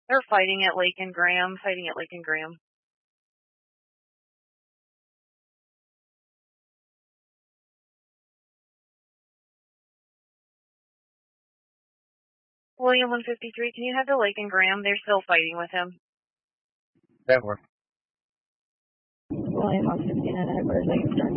They're fighting at Lake and Graham. William 153, can you head to Lake and Graham? They're still fighting with him. That works. William 159, Lake and Graham.